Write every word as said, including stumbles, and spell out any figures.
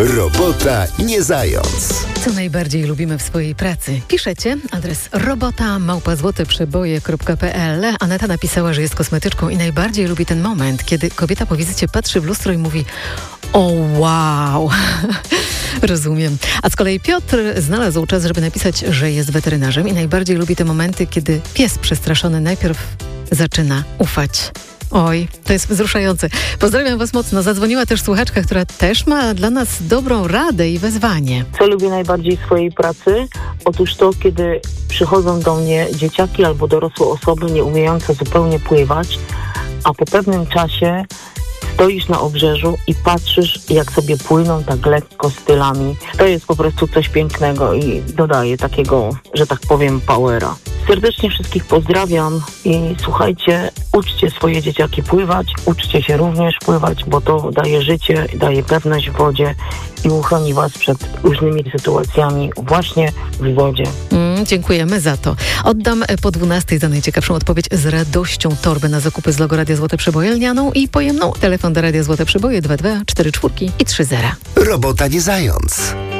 Robota nie zając. Co najbardziej lubimy w swojej pracy? Piszecie, adres robota małpa złote przeboje kropka pe el. Aneta napisała, że jest kosmetyczką i najbardziej lubi ten moment, kiedy kobieta po wizycie patrzy w lustro i mówi: o wow. Rozumiem. A z kolei Piotr znalazł czas, żeby napisać, że jest weterynarzem i najbardziej lubi te momenty, kiedy pies przestraszony najpierw zaczyna ufać. Oj, to jest wzruszające. Pozdrawiam Was mocno. Zadzwoniła też słuchaczka, która też ma dla nas dobrą radę i wezwanie. Co lubię najbardziej w swojej pracy? Otóż to, kiedy przychodzą do mnie dzieciaki albo dorosłe osoby nie umiejące zupełnie pływać, a po pewnym czasie stoisz na obrzeżu i patrzysz, jak sobie płyną tak lekko stylami. To jest po prostu coś pięknego i dodaje takiego, że tak powiem, powera. Serdecznie wszystkich pozdrawiam i słuchajcie, uczcie swoje dzieciaki pływać, uczcie się również pływać, bo to daje życie, daje pewność w wodzie i uchroni Was przed różnymi sytuacjami właśnie w wodzie. Mm, dziękujemy za to. Oddam po dwunastej za najciekawszą odpowiedź z radością torbę na zakupy z logo Radia Złote Przeboje lnianą i pojemną. Telefon do Radia Złote Przeboje dwa dwa cztery cztery i trzy zero. Robota nie zając.